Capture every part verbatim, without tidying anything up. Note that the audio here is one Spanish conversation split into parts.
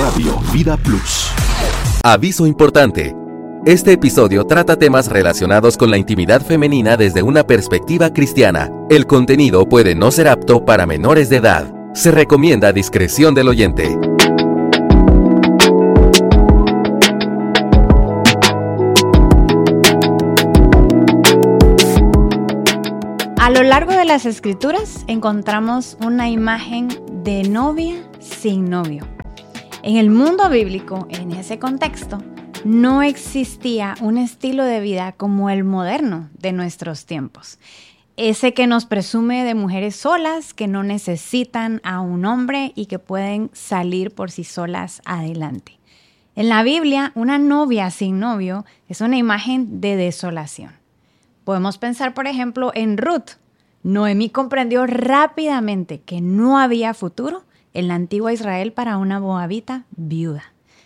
Radio Vida Plus. Aviso importante. Este episodio trata temas relacionados con la intimidad femenina desde una perspectiva cristiana. El contenido puede no ser apto para menores de edad. Se recomienda discreción del oyente. A lo largo de las Escrituras encontramos una imagen de novia sin novio. En el mundo bíblico, en ese contexto, no existía un estilo de vida como el moderno de nuestros tiempos. Ese que nos presume de mujeres solas, que no necesitan a un hombre y que pueden salir por sí solas adelante. En la Biblia, una novia sin novio es una imagen de desolación. Podemos pensar, por ejemplo, en Ruth. Noemí comprendió rápidamente que no había futuro en la antigua Israel para una moabita viuda.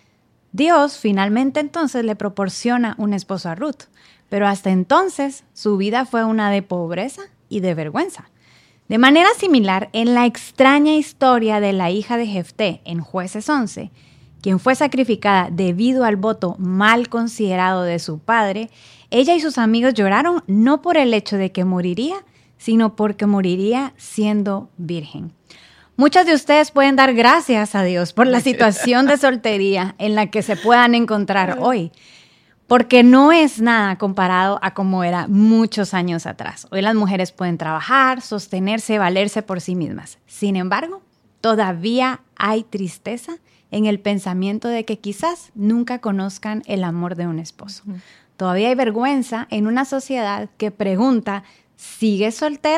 Dios finalmente entonces le proporciona un esposo a Ruth, pero hasta entonces su vida fue una de pobreza y de vergüenza. De manera similar, en la extraña historia de la hija de Jefté en Jueces once, quien fue sacrificada debido al voto mal considerado de su padre, ella y sus amigos lloraron no por el hecho de que moriría, sino porque moriría siendo virgen. Muchas de ustedes pueden dar gracias a Dios por la situación de soltería en la que se puedan encontrar hoy, porque no es nada comparado a como era muchos años atrás. Hoy las mujeres pueden trabajar, sostenerse, valerse por sí mismas. Sin embargo, todavía hay tristeza en el pensamiento de que quizás nunca conozcan el amor de un esposo. Uh-huh. Todavía hay vergüenza en una sociedad que pregunta, ¿sigues soltera?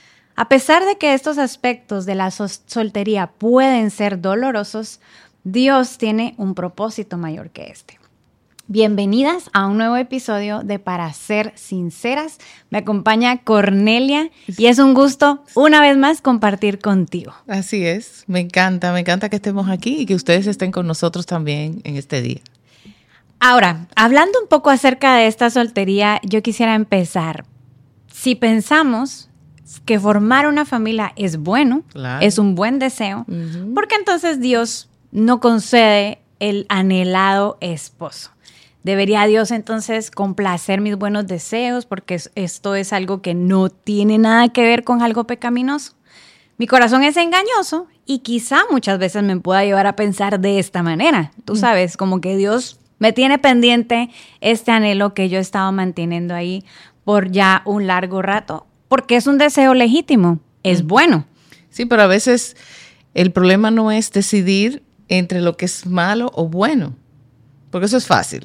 A pesar de que estos aspectos de la soltería pueden ser dolorosos, Dios tiene un propósito mayor que este. Bienvenidas a un nuevo episodio de Para Ser Sinceras. Me acompaña Cornelia y es un gusto una vez más compartir contigo. Así es, me encanta, me encanta que estemos aquí y que ustedes estén con nosotros también en este día. Ahora, hablando un poco acerca de esta soltería, yo quisiera empezar. Si pensamos que formar una familia es bueno, claro, es un buen deseo, uh-huh, porque entonces Dios no concede el anhelado esposo. ¿Debería Dios entonces complacer mis buenos deseos porque esto es algo que no tiene nada que ver con algo pecaminoso? Mi corazón es engañoso y quizá muchas veces me pueda llevar a pensar de esta manera. Tú sabes, como que Dios me tiene pendiente este anhelo que yo he estado manteniendo ahí por ya un largo rato, porque es un deseo legítimo, es bueno. Sí, pero a veces el problema no es decidir entre lo que es malo o bueno, porque eso es fácil,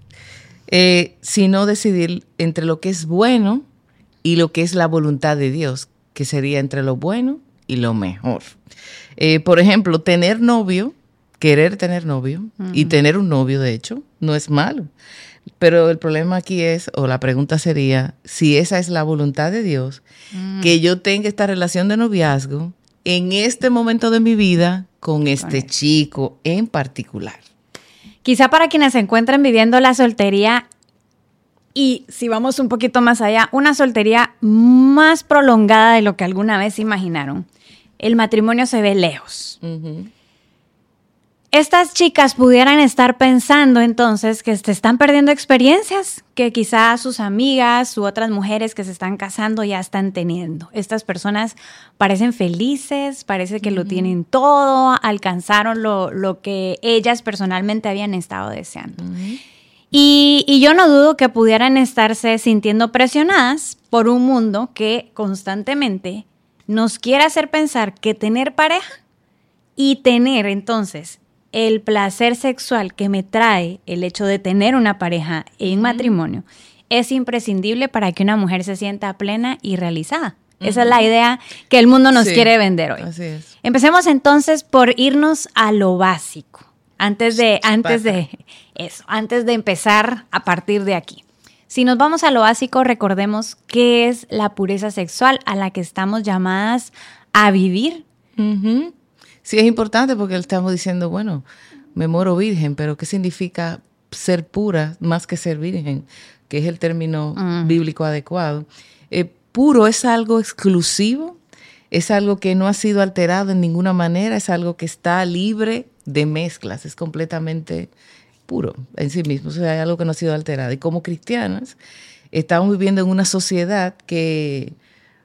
eh, sino decidir entre lo que es bueno y lo que es la voluntad de Dios, que sería entre lo bueno y lo mejor. Eh, por ejemplo, tener novio, querer tener novio, uh-huh, y tener un novio, de hecho, no es malo. Pero el problema aquí es, o la pregunta sería, si esa es la voluntad de Dios, mm. que yo tenga esta relación de noviazgo en este momento de mi vida con este con chico en particular. Quizá para quienes se encuentran viviendo la soltería, y si vamos un poquito más allá, una soltería más prolongada de lo que alguna vez imaginaron, el matrimonio se ve lejos. Uh-huh. Estas chicas pudieran estar pensando entonces que se están perdiendo experiencias que quizás sus amigas u otras mujeres que se están casando ya están teniendo. Estas personas parecen felices, parece que uh-huh. lo tienen todo, alcanzaron lo, lo que ellas personalmente habían estado deseando. Uh-huh. Y, y yo no dudo que pudieran estarse sintiendo presionadas por un mundo que constantemente nos quiere hacer pensar que tener pareja y tener entonces el placer sexual que me trae el hecho de tener una pareja en matrimonio es imprescindible para que una mujer se sienta plena y realizada. Uh-huh. Esa es la idea que el mundo nos sí, quiere vender hoy. Así es. Empecemos entonces por irnos a lo básico, antes de, antes de eso, antes de empezar a partir de aquí. Si nos vamos a lo básico, recordemos qué es la pureza sexual a la que estamos llamadas a vivir. Uh-huh. Sí, es importante porque estamos diciendo, bueno, me muero virgen, pero ¿qué significa ser pura más que ser virgen? Que es el término uh-huh. bíblico adecuado. Eh, puro es algo exclusivo, es algo que no ha sido alterado en ninguna manera, es algo que está libre de mezclas, es completamente puro en sí mismo, o sea, hay algo que no ha sido alterado. Y como cristianas, estamos viviendo en una sociedad que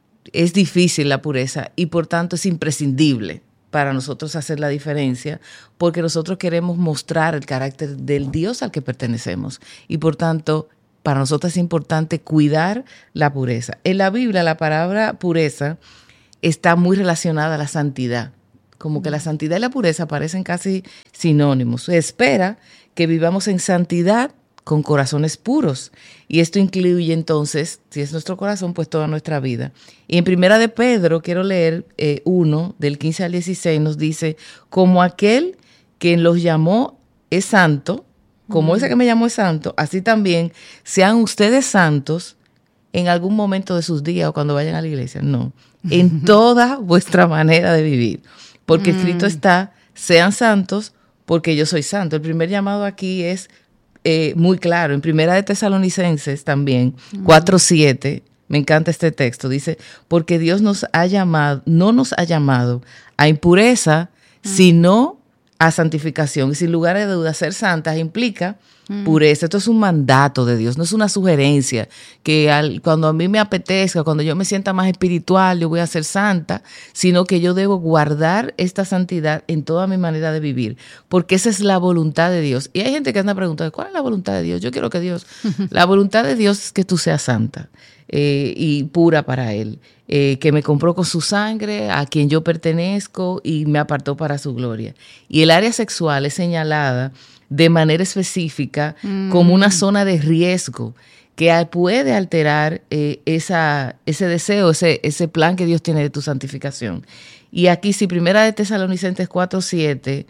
es difícil la pureza y por tanto es imprescindible para nosotros hacer la diferencia, porque nosotros queremos mostrar el carácter del Dios al que pertenecemos y por tanto para nosotros es importante cuidar la pureza. En la Biblia la palabra pureza está muy relacionada a la santidad, como que la santidad y la pureza parecen casi sinónimos. Se espera que vivamos en santidad con corazones puros. Y esto incluye entonces, si es nuestro corazón, pues toda nuestra vida. Y en Primera de Pedro, quiero leer eh, uno, del quince al dieciséis, nos dice, como aquel que los llamó es santo, como uh-huh. ese que me llamó es santo, así también sean ustedes santos en algún momento de sus días o cuando vayan a la iglesia. No, en toda vuestra manera de vivir. Porque escrito está, sean santos porque yo soy santo. El primer llamado aquí es eh, muy claro. En Primera de Tesalonicenses también, uh-huh. cuatro siete, me encanta este texto. Dice, porque Dios nos ha llamado, no nos ha llamado a impureza, uh-huh. sino a santificación. Y sin lugar a dudas, ser santas implica mm. pureza. Esto es un mandato de Dios, no es una sugerencia que al, cuando a mí me apetezca, cuando yo me sienta más espiritual, yo voy a ser santa, sino que yo debo guardar esta santidad en toda mi manera de vivir, porque esa es la voluntad de Dios. Y hay gente que anda preguntando, ¿cuál es la voluntad de Dios? Yo quiero que Dios... La voluntad de Dios es que tú seas santa eh, y pura para Él. Eh, que me compró con su sangre, a quien yo pertenezco y me apartó para su gloria. Y el área sexual es señalada de manera específica mm. como una zona de riesgo que puede alterar eh, esa, ese deseo, ese, ese plan que Dios tiene de tu santificación. Y aquí, si Primera de Tesalonicenses cuatro siete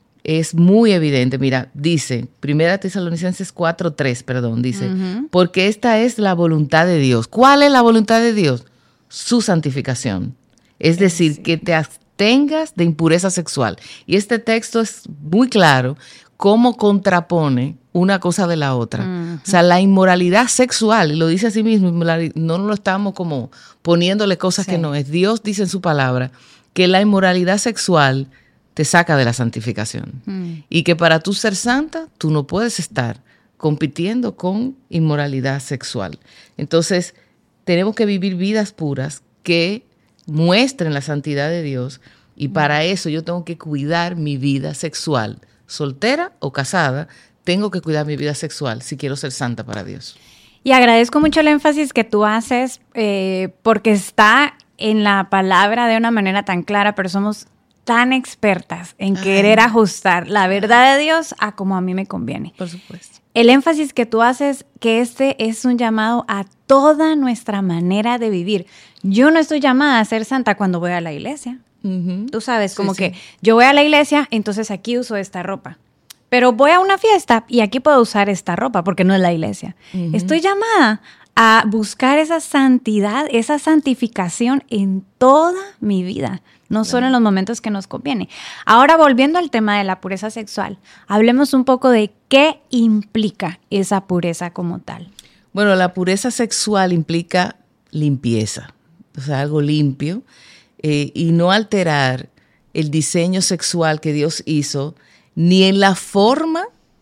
es muy evidente, mira, dice, Primera de Tesalonicenses cuatro tres, perdón, dice, uh-huh. porque esta es la voluntad de Dios. ¿Cuál es la voluntad de Dios? Su santificación, es decir, sí. que te abstengas de impureza sexual. Y este texto es muy claro cómo contrapone una cosa de la otra. Uh-huh. O sea, la inmoralidad sexual, y lo dice así mismo, no lo estamos como poniéndole cosas sí. que no es. Dios dice en su palabra que la inmoralidad sexual te saca de la santificación. Uh-huh. Y que para tú ser santa, tú no puedes estar compitiendo con inmoralidad sexual. Entonces, tenemos que vivir vidas puras que muestren la santidad de Dios y para eso yo tengo que cuidar mi vida sexual. Soltera o casada, tengo que cuidar mi vida sexual si quiero ser santa para Dios. Y agradezco mucho el énfasis que tú haces eh, porque está en la palabra de una manera tan clara, pero somos tan expertas en Ay. querer ajustar la verdad de Dios a como a mí me conviene. Por supuesto. El énfasis que tú haces, que este es un llamado a toda nuestra manera de vivir. Yo no estoy llamada a ser santa cuando voy a la iglesia. Uh-huh. Tú sabes, como sí, que sí. yo voy a la iglesia, entonces aquí uso esta ropa. Pero voy a una fiesta y aquí puedo usar esta ropa porque no es la iglesia. Uh-huh. Estoy llamada a buscar esa santidad, esa santificación en toda mi vida. No claro. solo en los momentos que nos conviene. Ahora, volviendo al tema de la pureza sexual, hablemos un poco de qué implica esa pureza como tal. Bueno, la pureza sexual implica limpieza, o sea, algo limpio, eh, y no alterar el diseño sexual que Dios hizo, ni en la forma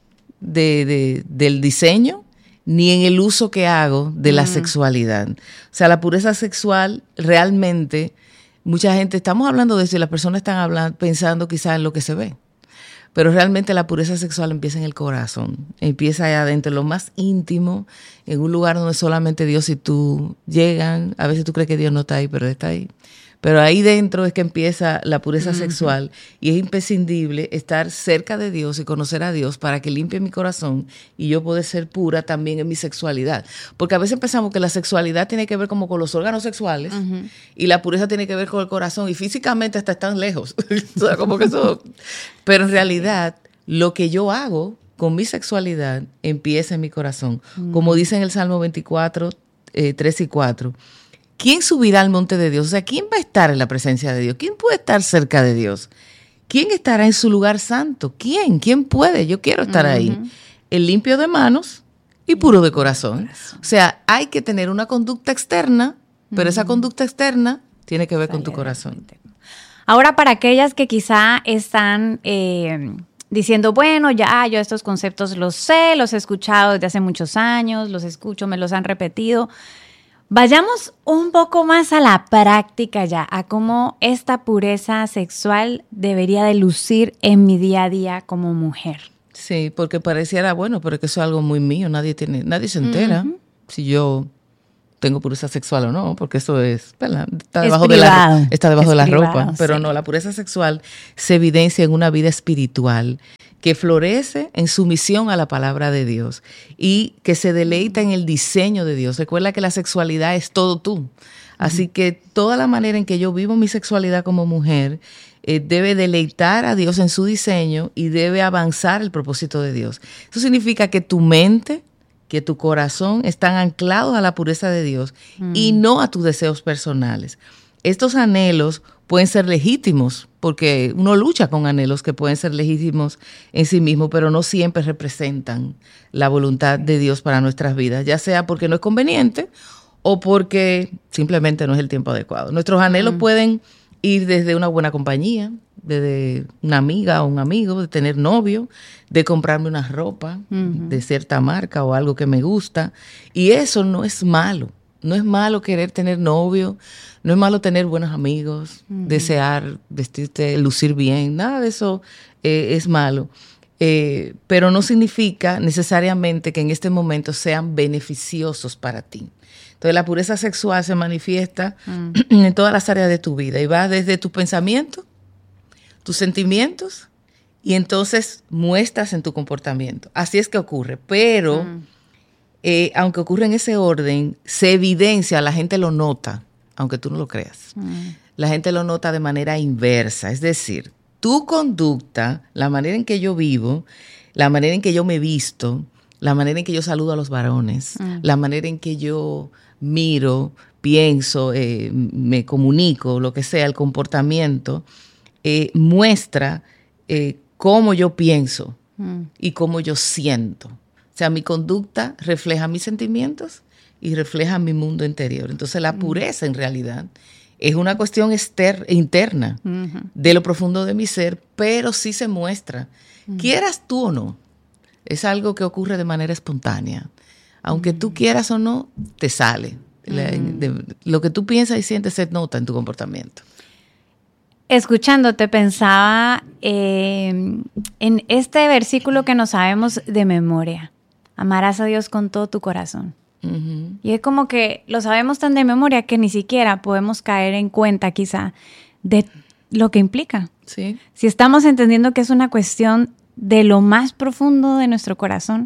de, de, del diseño, ni en el uso que hago de la mm. sexualidad. O sea, la pureza sexual realmente... Mucha gente, estamos hablando de eso y las personas están hablando, pensando quizás en lo que se ve. Pero realmente la pureza sexual empieza en el corazón. Empieza allá adentro, en lo más íntimo, en un lugar donde solamente Dios y tú llegan. A veces tú crees que Dios no está ahí, pero está ahí. Pero ahí dentro es que empieza la pureza uh-huh. sexual y es imprescindible estar cerca de Dios y conocer a Dios para que limpie mi corazón y yo poder ser pura también en mi sexualidad. Porque a veces pensamos que la sexualidad tiene que ver como con los órganos sexuales uh-huh. y la pureza tiene que ver con el corazón y físicamente hasta están lejos. O sea, como que eso... Pero en realidad lo que yo hago con mi sexualidad empieza en mi corazón. Uh-huh. Como dice en el Salmo veinticuatro, eh, tres y cuatro. ¿Quién subirá al monte de Dios? O sea, ¿quién va a estar en la presencia de Dios? ¿Quién puede estar cerca de Dios? ¿Quién estará en su lugar santo? ¿Quién? ¿Quién puede? Yo quiero estar uh-huh. ahí. El limpio de manos y puro de corazón. O sea, hay que tener una conducta externa, pero uh-huh. esa conducta externa tiene que ver Sale con tu corazón. Ahora, para aquellas que quizá están eh, diciendo, bueno, ya yo estos conceptos los sé, los he escuchado desde hace muchos años, los escucho, me los han repetido. Vayamos un poco más a la práctica ya, a cómo esta pureza sexual debería de lucir en mi día a día como mujer. Sí, porque pareciera, bueno, pero que eso es algo muy mío, nadie tiene, nadie se entera uh-huh. si yo tengo pureza sexual o no, porque eso es, ¿verdad? Está debajo, de la, está debajo de la privado, ropa, pero sí. No, la pureza sexual se evidencia en una vida espiritual que florece en sumisión a la palabra de Dios y que se deleita en el diseño de Dios. Recuerda que la sexualidad es todo tú. Así que toda la manera en que yo vivo mi sexualidad como mujer eh, debe deleitar a Dios en su diseño y debe avanzar el propósito de Dios. Eso significa que tu mente, que tu corazón están anclados a la pureza de Dios mm. y no a tus deseos personales. Estos anhelos pueden ser legítimos, porque uno lucha con anhelos que pueden ser legítimos en sí mismo, pero no siempre representan la voluntad de Dios para nuestras vidas, ya sea porque no es conveniente o porque simplemente no es el tiempo adecuado. Nuestros anhelos mm. pueden ir desde una buena compañía, desde una amiga o un amigo, de tener novio, de comprarme una ropa uh-huh. de cierta marca o algo que me gusta. Y eso no es malo. No es malo querer tener novio, no es malo tener buenos amigos, uh-huh. desear vestirte, lucir bien. Nada de eso eh, es malo. Eh, pero no significa necesariamente que en este momento sean beneficiosos para ti. Entonces la pureza sexual se manifiesta uh-huh. en todas las áreas de tu vida y va desde tus pensamientos, tus sentimientos, y entonces muestras en tu comportamiento. Así es que ocurre, pero mm. eh, aunque ocurre en ese orden, se evidencia, la gente lo nota, aunque tú no lo creas. Mm. La gente lo nota de manera inversa, es decir, tu conducta, la manera en que yo vivo, la manera en que yo me visto, la manera en que yo saludo a los varones, mm. la manera en que yo miro, pienso, eh, me comunico, lo que sea, el comportamiento, Eh, muestra eh, cómo yo pienso mm. y cómo yo siento. O sea, mi conducta refleja mis sentimientos y refleja mi mundo interior. Entonces, la pureza mm. en realidad es una cuestión exter- interna mm-hmm. de lo profundo de mi ser, pero sí se muestra. Mm. Quieras tú o no, es algo que ocurre de manera espontánea. Aunque mm. tú quieras o no, te sale. Mm. La, de, lo que tú piensas y sientes se nota en tu comportamiento. Escuchándote pensaba eh, en este versículo que no sabemos de memoria. Amarás a Dios con todo tu corazón. Uh-huh. Y es como que lo sabemos tan de memoria que ni siquiera podemos caer en cuenta quizá de lo que implica. Sí. Si estamos entendiendo que es una cuestión de lo más profundo de nuestro corazón,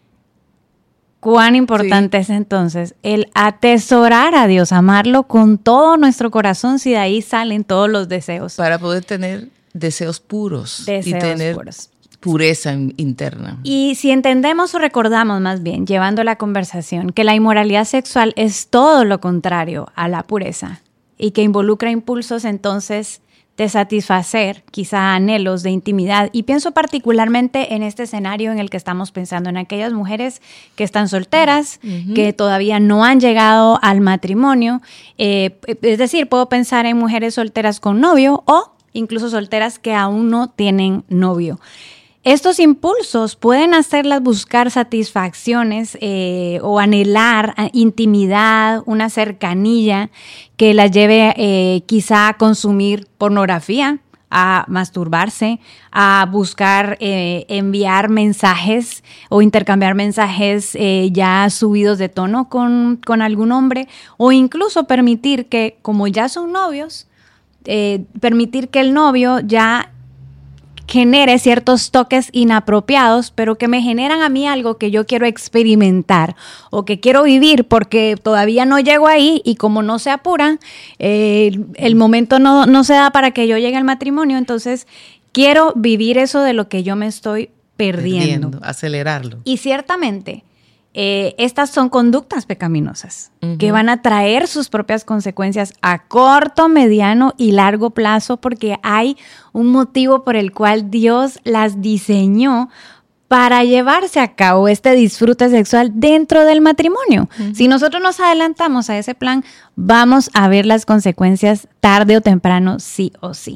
cuán importante sí. es entonces el atesorar a Dios, amarlo con todo nuestro corazón, si de ahí salen todos los deseos. Para poder tener deseos puros deseos y tener puros. Pureza interna. Y si entendemos o recordamos más bien, llevando la conversación, que la inmoralidad sexual es todo lo contrario a la pureza y que involucra impulsos entonces de satisfacer quizá anhelos de intimidad, y pienso particularmente en este escenario en el que estamos pensando, en aquellas mujeres que están solteras, uh-huh. que todavía no han llegado al matrimonio, eh, es decir, puedo pensar en mujeres solteras con novio o incluso solteras que aún no tienen novio. Estos impulsos pueden hacerlas buscar satisfacciones eh, o anhelar intimidad, una cercanía que las lleve eh, quizá a consumir pornografía, a masturbarse, a buscar eh, enviar mensajes o intercambiar mensajes eh, ya subidos de tono con, con algún hombre, o incluso permitir que, como ya son novios, eh, permitir que el novio ya genere ciertos toques inapropiados, pero que me generan a mí algo que yo quiero experimentar o que quiero vivir porque todavía no llego ahí, y como no se apura, eh, el momento no, no se da para que yo llegue al matrimonio, entonces quiero vivir eso de lo que yo me estoy perdiendo. perdiendo acelerarlo. Y ciertamente, Eh, estas son conductas pecaminosas uh-huh. que van a traer sus propias consecuencias a corto, mediano y largo plazo, porque hay un motivo por el cual Dios las diseñó para llevarse a cabo este disfrute sexual dentro del matrimonio. Uh-huh. Si nosotros nos adelantamos a ese plan, vamos a ver las consecuencias tarde o temprano, sí o sí.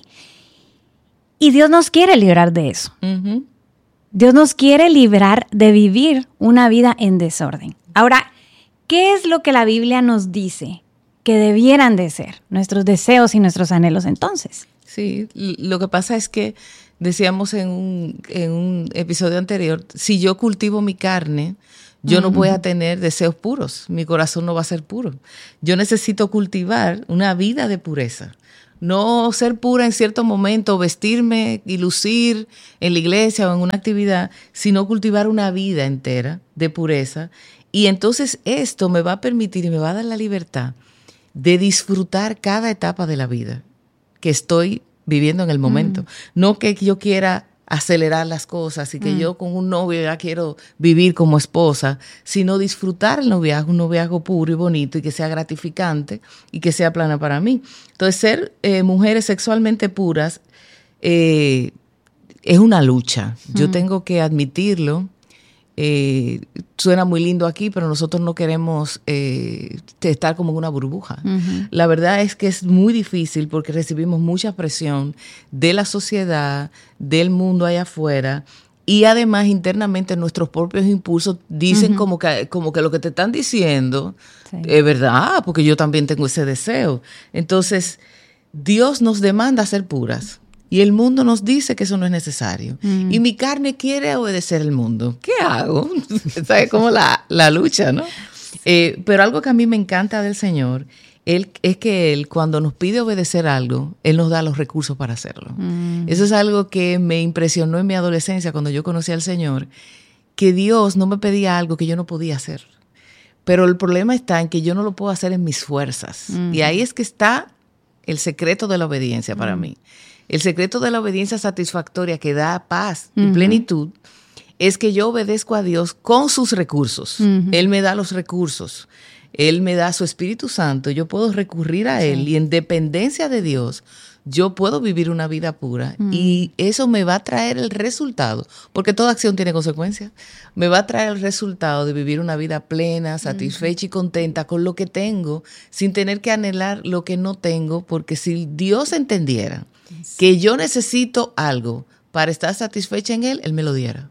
Y Dios nos quiere librar de eso. Uh-huh. Dios nos quiere librar de vivir una vida en desorden. Ahora, ¿qué es lo que la Biblia nos dice que debieran de ser nuestros deseos y nuestros anhelos entonces? Sí, lo que pasa es que decíamos en un, en un episodio anterior, si yo cultivo mi carne, yo uh-huh. no voy a tener deseos puros, mi corazón no va a ser puro. Yo necesito cultivar una vida de pureza. No ser pura en cierto momento, vestirme y lucir en la iglesia o en una actividad, sino cultivar una vida entera de pureza. Y entonces esto me va a permitir y me va a dar la libertad de disfrutar cada etapa de la vida que estoy viviendo en el momento. Mm. No que yo quiera acelerar las cosas y que mm. yo con un novio ya quiero vivir como esposa, sino disfrutar el noviazgo, un noviazgo puro y bonito y que sea gratificante y que sea plana para mí. Entonces, ser eh, mujeres sexualmente puras eh, es una lucha. Mm. Yo tengo que admitirlo. Eh, suena muy lindo aquí, pero nosotros no queremos eh, estar como en una burbuja. Uh-huh. La verdad es que es muy difícil porque recibimos mucha presión de la sociedad, del mundo allá afuera, y además internamente nuestros propios impulsos dicen uh-huh. como que, como que lo que te están diciendo sí. es verdad, porque yo también tengo ese deseo. Entonces, Dios nos demanda ser puras. Y el mundo nos dice que eso no es necesario. Mm. Y mi carne quiere obedecer al mundo. ¿Qué hago? ¿Sabes? Como la, la lucha, ¿no? Eh, pero algo que a mí me encanta del Señor él, es que Él, cuando nos pide obedecer algo, Él nos da los recursos para hacerlo. Mm. Eso es algo que me impresionó en mi adolescencia, cuando yo conocí al Señor, que Dios no me pedía algo que yo no podía hacer. Pero el problema está en que yo no lo puedo hacer en mis fuerzas. Mm. Y ahí es que está el secreto de la obediencia para mm. mí. El secreto de la obediencia satisfactoria que da paz y uh-huh. plenitud es que yo obedezco a Dios con sus recursos. Uh-huh. Él me da los recursos. Él me da su Espíritu Santo. Yo puedo recurrir a sí. Él y en dependencia de Dios yo puedo vivir una vida pura. Uh-huh. Y eso me va a traer el resultado, porque toda acción tiene consecuencias. Me va a traer el resultado de vivir una vida plena, satisfecha uh-huh. y contenta con lo que tengo, sin tener que anhelar lo que no tengo, porque si Dios entendiera que yo necesito algo para estar satisfecha en Él, Él me lo diera.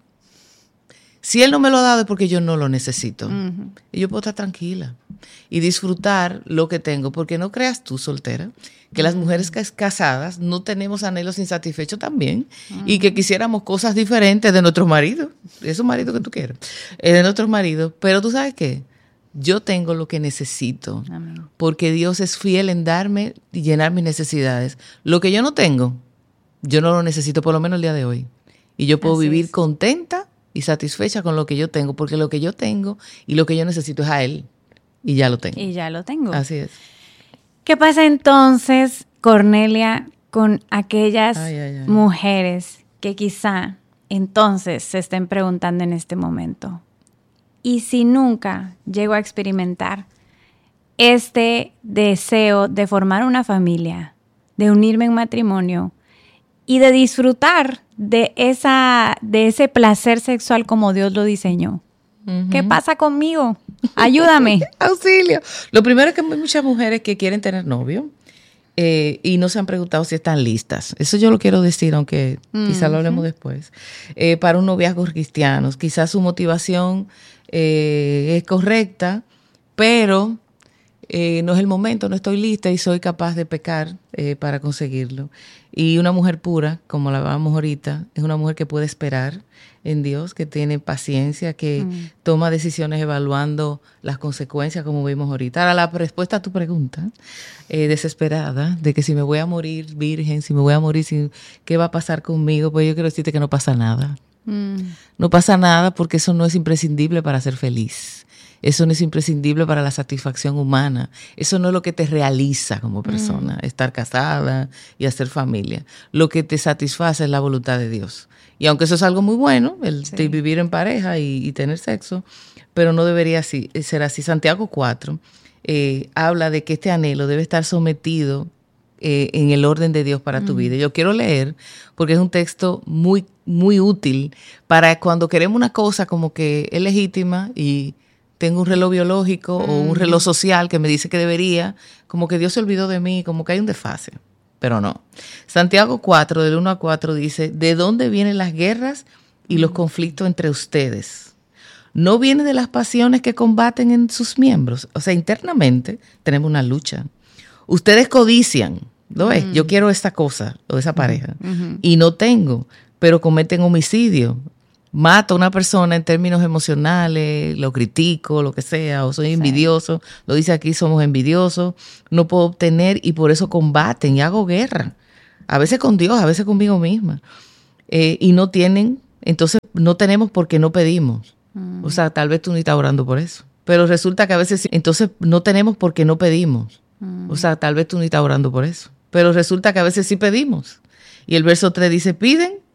Si Él no me lo ha dado es porque yo no lo necesito. Uh-huh. Y yo puedo estar tranquila y disfrutar lo que tengo, porque no creas tú, soltera, que uh-huh. las mujeres casadas no tenemos anhelos insatisfechos también uh-huh. y que quisiéramos cosas diferentes de nuestros maridos, esos maridos que tú quieres, eh, de nuestros maridos. Pero tú sabes qué, yo tengo lo que necesito, amén. Porque Dios es fiel en darme y llenar mis necesidades. Lo que yo no tengo, yo no lo necesito, por lo menos el día de hoy. Y yo puedo Así vivir es. Contenta y satisfecha con lo que yo tengo, porque lo que yo tengo y lo que yo necesito es a Él. Y ya lo tengo. Y ya lo tengo. Así es. ¿Qué pasa entonces, Cornelia, con aquellas ay, ay, ay. mujeres que quizá entonces se estén preguntando en este momento? Y si nunca llego a experimentar este deseo de formar una familia, de unirme en matrimonio y de disfrutar de, esa, de ese placer sexual como Dios lo diseñó. Uh-huh. ¿Qué pasa conmigo? Ayúdame. Auxilio. Lo primero es que hay muchas mujeres que quieren tener novio eh, y no se han preguntado si están listas. Eso yo lo quiero decir, aunque uh-huh. quizá lo hablemos después. Eh, para un noviazgo cristiano, quizás su motivación eh, es correcta, pero eh, no es el momento, no estoy lista y soy capaz de pecar eh, para conseguirlo. Y una mujer pura, como la hablábamos ahorita, es una mujer que puede esperar en Dios, que tiene paciencia, que mm. toma decisiones evaluando las consecuencias, como vimos ahorita. Ahora, la respuesta a tu pregunta, eh, desesperada, de que si me voy a morir virgen, si me voy a morir, sin, ¿qué va a pasar conmigo? Pues yo quiero decirte que no pasa nada. Mm. No pasa nada porque eso no es imprescindible para ser feliz. Eso no es imprescindible para la satisfacción humana. Eso no es lo que te realiza como persona, mm. estar casada y hacer familia. Lo que te satisface es la voluntad de Dios. Y aunque eso es algo muy bueno, el sí. de vivir en pareja y, y tener sexo, pero no debería así, ser así. Santiago cuatro eh, habla de que este anhelo debe estar sometido eh, en el orden de Dios para tu mm. vida. Yo quiero leer porque es un texto muy, muy útil para cuando queremos una cosa como que es legítima y tengo un reloj biológico mm. o un reloj social que me dice que debería, como que Dios se olvidó de mí, como que hay un desfase. Pero no. Santiago cuatro, del uno a cuatro dice, ¿de dónde vienen las guerras y los conflictos entre ustedes? ¿No viene de las pasiones que combaten en sus miembros? O sea, internamente tenemos una lucha. Ustedes codician, ¿lo ves? Mm. Yo quiero esta cosa o esa pareja mm-hmm. y no tengo, pero cometen homicidio. Mato a una persona en términos emocionales, lo critico, lo que sea, o soy envidioso. Sí. Lo dice aquí, somos envidiosos, no puedo obtener y por eso combaten y hago guerra. A veces con Dios, a veces conmigo misma. Eh, y no tienen, entonces no tenemos porque no pedimos. Mm. O sea, tal vez tú ni estás orando por eso. Pero resulta que a veces, entonces no tenemos porque no pedimos. Mm. O sea, tal vez tú ni estás orando por eso. Pero resulta que a veces sí pedimos. Y el verso tres dice, piden